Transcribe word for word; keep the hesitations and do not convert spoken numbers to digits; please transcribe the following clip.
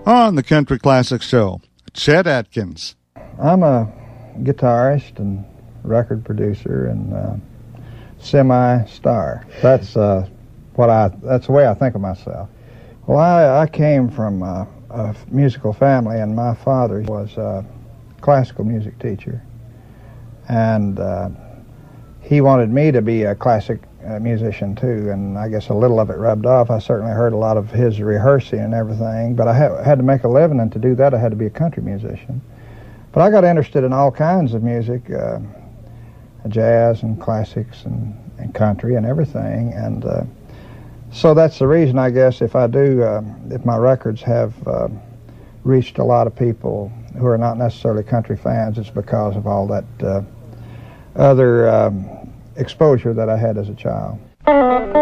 On the Country Classics Show, Chet Atkins. I'm a guitarist and record producer and uh, semi-star. That's uh, what I. That's the way I think of myself. Well, I, I came from uh, a musical family, and my father was a classical music teacher, and uh, he wanted me to be a classic uh, musician too, and I guess a little of it rubbed off. I certainly heard a lot of his rehearsing and everything, but I ha- had to make a living, and to do that I had to be a country musician. But I got interested in all kinds of music, uh, jazz and classics and, and country and everything, and uh, so that's the reason, I guess, if I do, uh, if my records have uh, reached a lot of people who are not necessarily country fans, it's because of all that uh, other um, exposure that I had as a child.